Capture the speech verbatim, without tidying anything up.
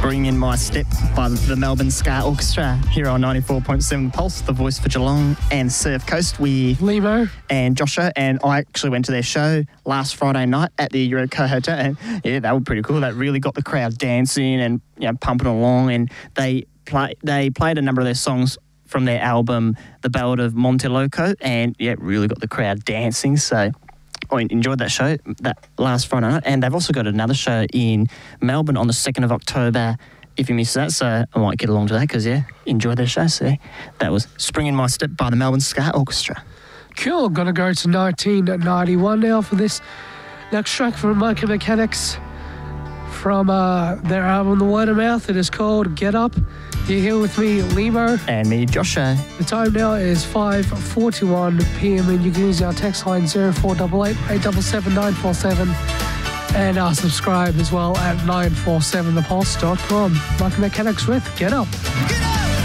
Spring in My Step by the Melbourne Ska Orchestra here on ninety-four point seven Pulse, the voice for Geelong and Surf Coast with Limo and Joshua. And I actually went to their show last Friday night at the Eureka Hotel, and yeah, that was pretty cool. That really got the crowd dancing and, you know, pumping along. And they play they played a number of their songs from their album, The Ballad of Monte Loco, and yeah, really got the crowd dancing. So I enjoyed that show that last Friday night. And they've also got another show in Melbourne on the second of October, if you missed that. So I might get along to that because, yeah, enjoyed their show. So that was Spring in My Step by the Melbourne Ska Orchestra. Cool. Gonna go to nineteen ninety-one now for this next track from Mocha Mechanics from uh, their album The Word of Mouth. It is called Get Up. You're here with me, Limo. And me, Joshua. The time now is five forty-one p.m. and you can use our text line zero four eight eight, eight seven seven, nine four seven and uh, subscribe as well at nine four seven the pulse dot com. Mocha Mechanics with Get Up. Get up!